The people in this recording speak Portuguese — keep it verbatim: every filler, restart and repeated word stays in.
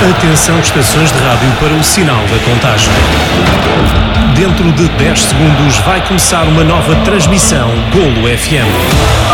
Atenção, estações de rádio, para o sinal da contagem. Dentro de dez segundos vai começar uma nova transmissão Golo F M.